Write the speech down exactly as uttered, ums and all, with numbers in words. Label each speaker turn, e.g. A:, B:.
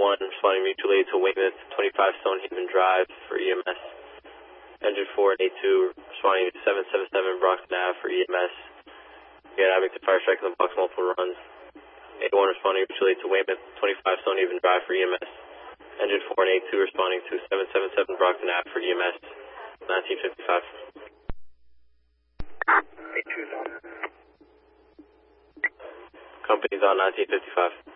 A: one responding mutually to Weymouth, twenty-five Stonehaven Drive for E M S. Engine four and A two responding to seven seven seven Brockton Ave for E M S. We had Abington Fire Strike in the box, multiple runs. A one responding mutually to Weymouth, twenty-five Stonehaven Drive for E M S. Engine four and A two responding to seven seven seven Brockton Ave for E M S, nineteen fifty-five.
B: A two's on.
A: Company's on nineteen fifty-five.